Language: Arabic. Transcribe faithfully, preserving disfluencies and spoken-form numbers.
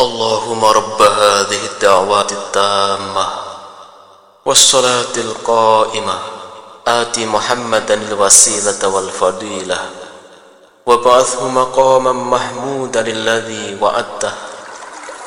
اللهم رب هذه الدعوات التامة والصلاة القائمة آت محمدا الوسيلة والفضيلة وابعثه مقاما محمودا الذي وعدته